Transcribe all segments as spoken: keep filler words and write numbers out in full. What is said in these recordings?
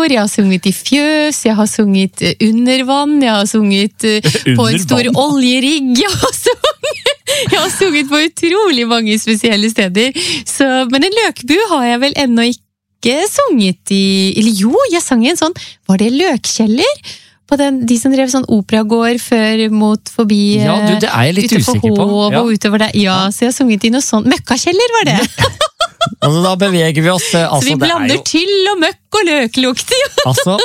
jord, jeg har sunget i fjøs, jeg har sunget under vann, jeg har sunget på en stor oljerigg, jeg har sunget, jeg har sunget på utrolig mange spesielle steder. Så, men en løkbu har jeg vel ennå ikke sunget i, eller jo, jeg sang i en sånn, var det løkkjeller? På den, de som drev sånn operagård før mot forbi ja, du, det er jeg litt utenfor usikker på. Hov Ja. Og utover der. Ja, så jeg har sunget i noe sånn. Møkkakjeller var det. Altså, da beveger vi oss. Altså, så vi blander jo... til og møkk og løklukt. altså,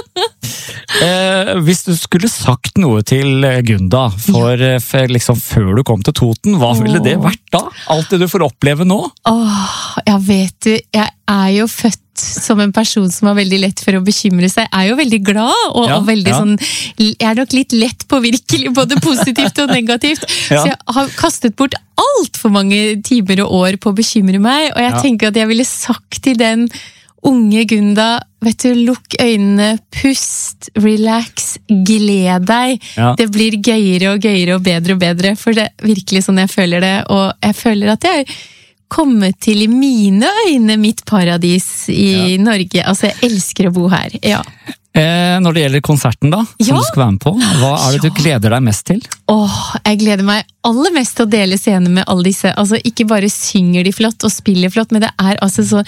eh, hvis du skulle sagt noe til Gunda for, ja. for liksom, før du kom til Toten, hva Åh. ville det vært da? Alt det du får oppleve nå? Åh, jeg vet du, jeg er jo født som en person som har veldig lett for å bekymre seg, er jo veldig glad, og, ja, og veldig ja. sånn, jeg er nok litt lett påvirkelig, både positivt og negativt, ja. så jeg har kastet bort alt for mange timer og år på å bekymre meg, og jeg ja. tenker at jeg ville sagt til den unge Gunda, vet du, lukk øynene, pust, relax, gled deg, ja. det blir gøyere og gøyere og bedre og bedre, for det er virkelig sånn jeg føler det, og jeg føler at jeg kommet til i mine øyne mitt paradis i ja. Norge. Altså, jeg elsker å bo her. Ja. Eh, når det gjelder konserten da, som ja. du skal være med på, hva er det ja. du gleder deg mest til? Åh, jeg gleder meg aller mest til å dele scene med alle disse. Altså, ikke bare synger de flott og spiller flott, men det er altså så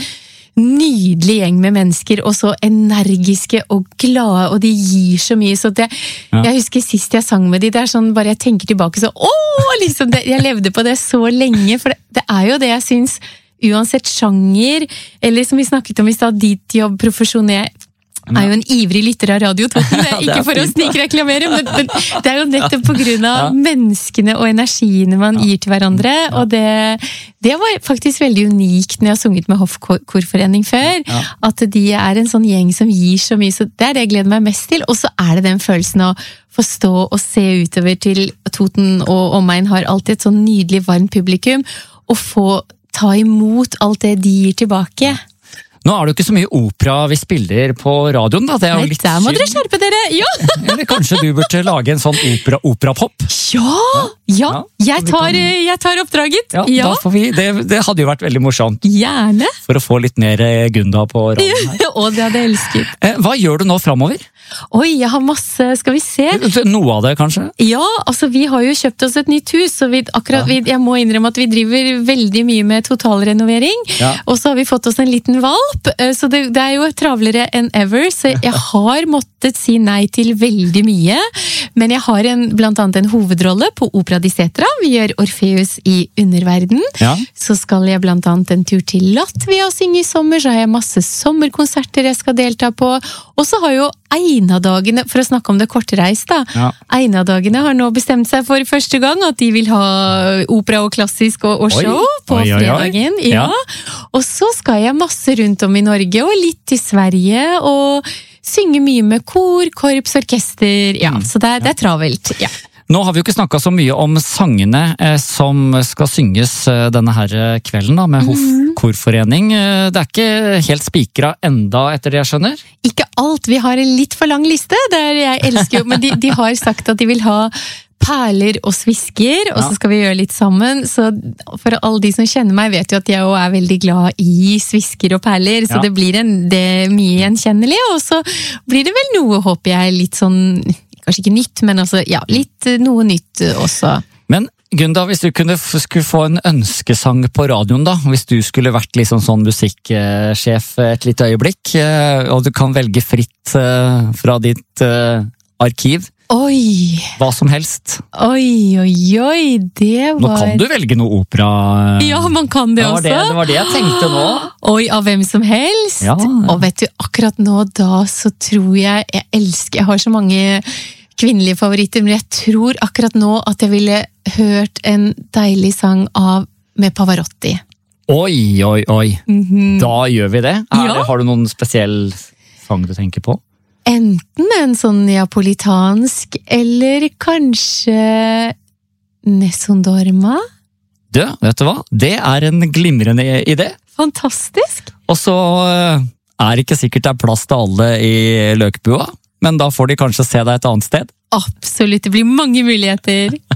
nydelig gjeng med mennesker, og så energiske og glade, og de gir så mye, så det, ja. jeg husker sist jeg sang med de, det er sånn, bare jeg tenker tilbake så, åh, liksom, det, jeg levde på det så lenge, for det, det er jo det jeg synes, uansett sjanger, eller som vi snakket om i stad, ditt jobb, profesjonell, er jo en ivrig lytter av Radio Toten, ikke for å snikreklamere, men, men det er jo nettopp på grunn av ja. menneskene og energiene man ja. gir til hverandre, ja. og det, det var faktisk veldig unikt når jeg har sunget med Hoffkorforening før, ja. at de er en sånn gjeng som gir så mye, så det er det jeg gleder meg mest til, og så er det den følelsen å forstå og se utover til Toten og omegn har alltid et sånn nydelig varmt publikum, og få ta imot alt det de gir tilbake. Nå er det jo ikke så mye opera vi spiller på radioen, da. Det er jo Nei, litt der må dere skjerpe dere! Ja! Eller kanskje du burde lage en sånn opera, operapop? Ja! Ja! Jeg tar, jeg tar oppdraget! Ja, ja. Da får vi, det, det hadde jo vært veldig morsomt. Gjerne! For å få litt mer Gunda på radioen her. Å, det hadde jeg elsket. Hva gjør du nå fremover? Oi, jeg har masse, skal vi se? Noe av det, kanskje? Ja, altså vi har jo kjøpt oss et nytt hus, og vi, akkurat, vi, jeg må innrømme at vi driver veldig mye med totalrenovering, ja. og så har vi fått oss en liten valp, så det, det er jo travlere enn ever, så jeg har måttet si nei til veldig mye, men jeg har en, blant annet en hovedrolle på Opera di Setra, vi gjør Orfeus i Underverden, ja. så skal jeg blant annet en tur til Latvia og synge i sommer, så har jeg masse sommerkonserter jeg skal delta på, og så har jo Einadagene, for å snakke om det kortreist da, ja. Einadagene har nå bestemt seg for første gang at de vil ha opera og klassisk og, og show oi. På oi, fredagen. Oi, oi. Ja. Ja. Og så skal jeg masse rundt om i Norge, og litt til Sverige, og synge mye med kor, korps, orkester, ja, så det er, det er travelt, ja. Nå har vi jo ikke snakket så mye om sangene eh, som skal synges eh, denne her kvelden da, med Hoffkorforening. Eh, det er ikke helt spikret enda etter det jeg skjønner? Ikke alt, vi har en litt for lang liste, der jeg elsker jo, men de, de har sagt at de vil ha perler og svisker, og så skal vi gjøre litt sammen, så for alle de som kjenner meg vet jo at jeg også er veldig glad i svisker og perler, så ja. det blir en, det er mye gjenkjennelig, og så blir det vel noe, håper jeg, litt sånn kanskje ikke nytt, men altså, ja, litt noe nytt også. Men Gunda, hvis du kunne skulle få en ønskesang på radioen da, hvis du skulle vært liksom sånn musikksjef et litt øyeblikk, og du kan velge fritt fra ditt arkiv, oi. Hva som helst. Oi, oi, oi, det var... Nå kan du velge noe opera. Ja, man kan det, det også. Det, det var det jeg tenkte nå. Oi, av hvem som helst. Ja. Og vet du, akkurat nå da så tror jeg, jeg elsker, jeg har så mange kvinnelige favoritter, men jeg tror akkurat nå at jeg ville hørt en deilig sang av med Pavarotti. Oi, oi, oi. Mm-hmm. Da gjør vi det. Er, ja. Har du noen spesiell sang du tenker på? Enten en sånn neapolitansk, eller kanskje Nessun Dorma. Du, vet du hva? Det er en glimrende idé. Fantastisk. Og så er det ikke sikkert det er plass til alle i Løkbua, men da får de kanskje se deg et annet sted. Absolutt, det blir mange muligheter.